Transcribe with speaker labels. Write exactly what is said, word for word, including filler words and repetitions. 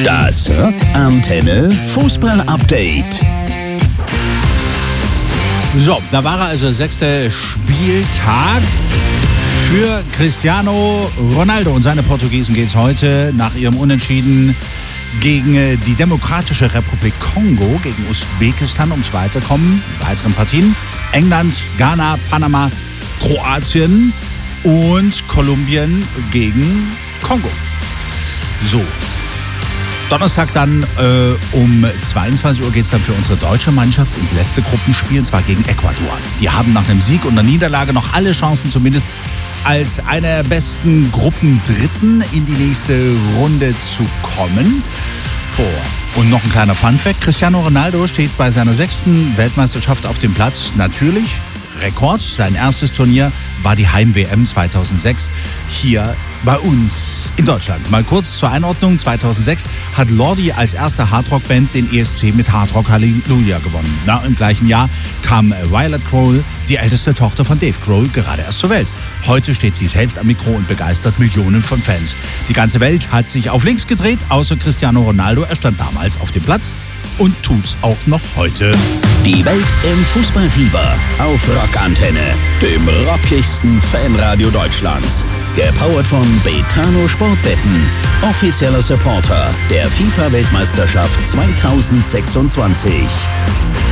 Speaker 1: Das Rockantenne Fußball-Update.
Speaker 2: So, da war er also, sechster Spieltag für Cristiano Ronaldo. Und seine Portugiesen geht es heute nach ihrem Unentschieden gegen die Demokratische Republik Kongo, gegen Usbekistan ums Weiterkommen. In weiteren Partien England, Ghana, Panama, Kroatien und Kolumbien gegen Kongo. So. Donnerstag dann äh, um zweiundzwanzig Uhr geht es dann für unsere deutsche Mannschaft ins letzte Gruppenspiel, und zwar gegen Ecuador. Die haben nach einem Sieg und einer Niederlage noch alle Chancen, zumindest als einer der besten Gruppendritten in die nächste Runde zu kommen. Oh. Und noch ein kleiner Funfact: Cristiano Ronaldo steht bei seiner sechsten Weltmeisterschaft auf dem Platz. Natürlich Rekord. Sein erstes Turnier war die Heim-W M zweitausendsechs hier bei uns in Deutschland. Mal kurz zur Einordnung: zweitausendsechs hat Lordi als erste Hardrock-Band den E S C mit Hardrock Hallelujah gewonnen. Na, im gleichen Jahr kam Violet Grohl, die älteste Tochter von Dave Grohl, gerade erst zur Welt. Heute steht sie selbst am Mikro und begeistert Millionen von Fans. Die ganze Welt hat sich auf links gedreht, außer Cristiano Ronaldo. Er stand damals auf dem Platz und tut's auch noch heute.
Speaker 1: Die Welt im Fußballfieber auf Rockantenne, dem rockigsten Fanradio Deutschlands. Gepowert von Betano Sportwetten, offizieller Supporter der FIFA-Weltmeisterschaft zweitausendsechsundzwanzig.